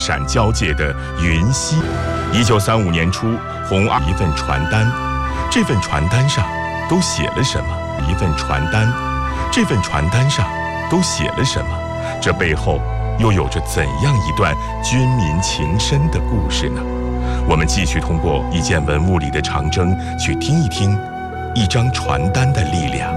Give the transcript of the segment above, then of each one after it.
陕交界的云溪。1935年初，红二一份传单，这份传单上都写了什么？一份传单，这份传单上都写了什么？这背后又有着怎样一段军民情深的故事呢？我们继续通过一件文物里的长征，去听一听一张传单的力量。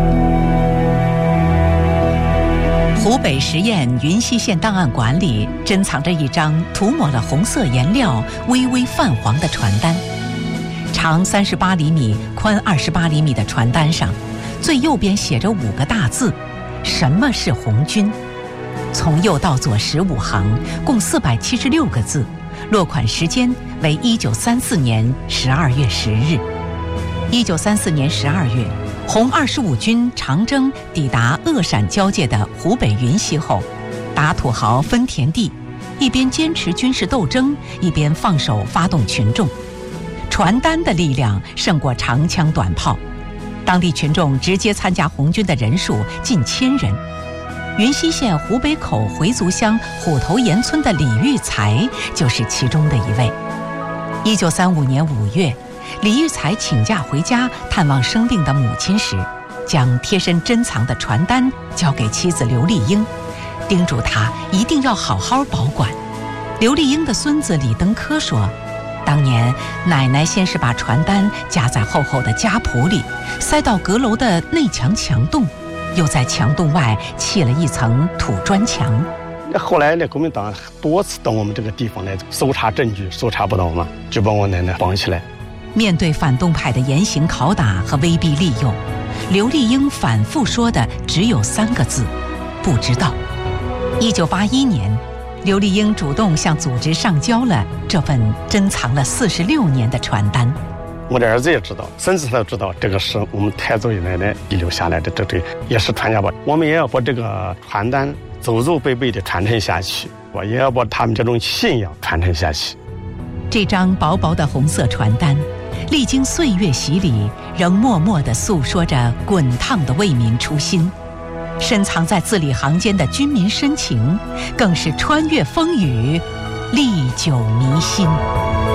湖北十堰云溪县档案馆里珍藏着一张涂抹了红色颜料、微微泛黄的传单。长38厘米、宽28厘米的传单上，最右边写着5个大字：什么是红军？从右到左15行，共476个字，落款时间为1934年12月10日。1934年12月，红25军长征抵达鄂陕交界的湖北云溪后，打土豪分田地，一边坚持军事斗争，一边放手发动群众。传单的力量胜过长枪短炮，当地群众直接参加红军的人数近1000人。云溪县湖北口回族乡虎头岩村的李育才就是其中的一位。1935年5月，李育才请假回家探望生病的母亲时，将贴身珍藏的传单交给妻子刘丽英，叮嘱她一定要好好保管。刘丽英的孙子李登科说，当年奶奶先是把传单夹在厚厚的家谱里，塞到阁楼的内墙墙洞，又在墙洞外砌了一层土砖墙。 后来呢，国民党多次到我们这个地方来搜查证据，搜查不到嘛，就把我奶奶绑起来。 面对反动派的严刑拷打和威逼利诱，刘丽英反复说的只有3个字：不知道。1981年，刘丽英主动向组织上交了这份珍藏了46年的传单。 我的儿子也知道，孙子他都知道，这个是我们太祖爷奶奶遗留下来的，这对也是传家宝。我们也要把这个传单祖祖辈辈的传承下去，我也要把他们这种信仰传承下去。 这张薄薄的红色传单，历经岁月洗礼，仍默默地诉说着滚烫的为民初心。深藏在字里行间的军民深情，更是穿越风雨，历久弥新。